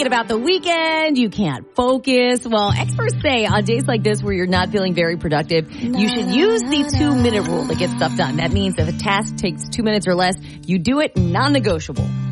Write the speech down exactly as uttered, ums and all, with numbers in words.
thinking about the weekend. You can't focus. Well, experts say on days like this where you're not feeling very productive, you should use the two-minute rule to get stuff done. That means if a task takes two minutes or less, you do it non-negotiable.